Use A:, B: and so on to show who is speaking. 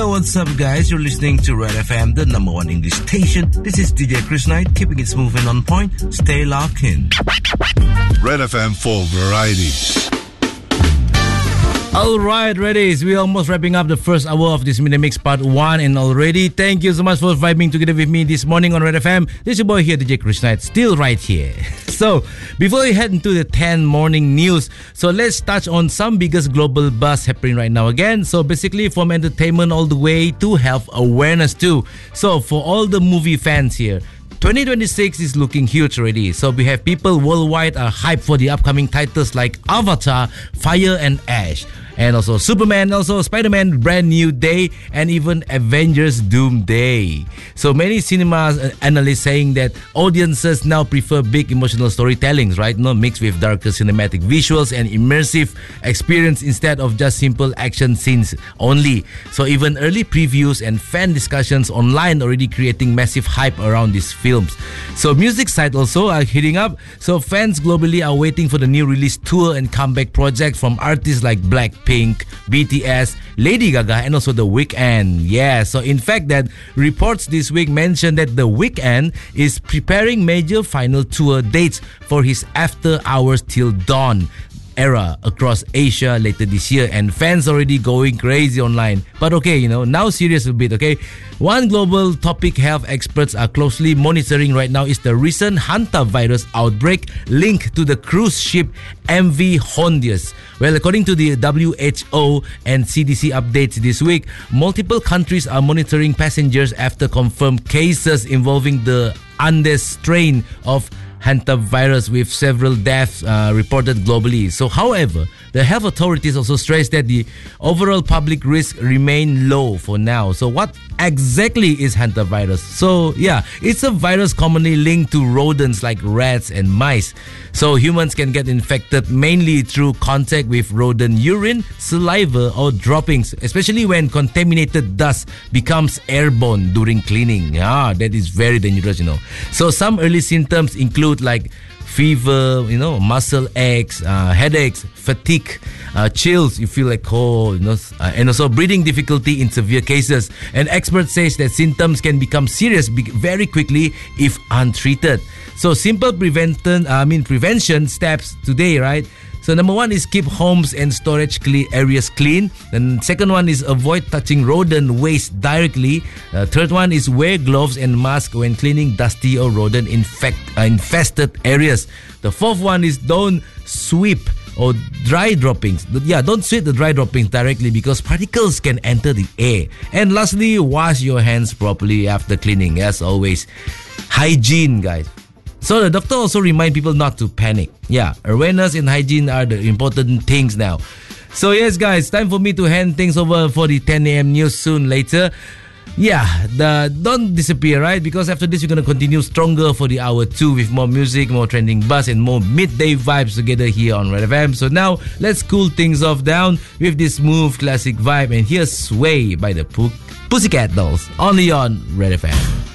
A: Yo, what's up, guys? You're listening to Red FM, the number one English station. This is DJ Chris Knight, keeping it smooth and on point. Stay locked in.
B: Red FM for variety.
C: Alright, Reddies, we're almost wrapping up the first hour of this Mini Mix Part 1, and already thank you so much for vibing together with me this morning on Red FM. This is your boy here, DJ Chris Knight, still right here. So, before we head into the 10 morning news, so let's touch on some biggest global buzz happening right now again. So basically from entertainment all the way to health awareness too. So for all the movie fans here, 2026 is looking huge already. So we have people worldwide are hyped for the upcoming titles like Avatar, Fire and Ash, and also Superman, also Spider-Man Brand New Day, and even Avengers Doomsday. So many cinemas analysts saying that audiences now prefer big emotional storytellings, right? No, mixed with darker cinematic visuals and immersive experience instead of just simple action scenes only. So even early previews and fan discussions online already creating massive hype around these films. So music side also are heating up. So fans globally are waiting for the new release tour and comeback project from artists like Blackpink, BTS, Lady Gaga, and also The Weeknd. Yeah, so in fact that reports this week mentioned that The Weeknd is preparing major final tour dates for his After Hours Till Dawn era across Asia later this year, and fans already going crazy online. But okay, now serious a bit, okay? One global topic health experts are closely monitoring right now is the recent hantavirus outbreak linked to the cruise ship MV Hondius. Well, according to the WHO and CDC updates this week, multiple countries are monitoring passengers after confirmed cases involving the Andes strain of hantavirus, with several deaths reported globally. So, however, the health authorities also stress that the overall public risk remain low for now. So, what exactly is hantavirus? So, yeah, it's a virus commonly linked to rodents like rats and mice. So, humans can get infected mainly through contact with rodent urine, saliva, or droppings, especially when contaminated dust becomes airborne during cleaning. Yeah, that is very dangerous, So, some early symptoms include like fever, muscle aches, headaches, fatigue, chills, you feel like cold, and also breathing difficulty in severe cases. And experts say that symptoms can become serious very quickly if untreated. So simple prevention steps today, right? So number one is keep homes and storage areas clean. Then second one is avoid touching rodent waste directly. Third one is wear gloves and mask when cleaning dusty or rodent infested areas. The fourth one is don't sweep or dry droppings. Don't sweep the dry droppings directly because particles can enter the air. And lastly, wash your hands properly after cleaning. As always, hygiene, guys. So the doctor also remind people not to panic. Yeah, awareness and hygiene are the important things now. So yes, guys, time for me to hand things over for the 10 a.m. news soon later. Yeah, don't disappear, right? Because after this, we're going to continue stronger for the hour 2 with more music, more trending buzz, and more midday vibes together here on Red FM. So now, let's cool things off down with this smooth classic vibe. And here's Sway by the Pussycat Dolls, only on Red FM.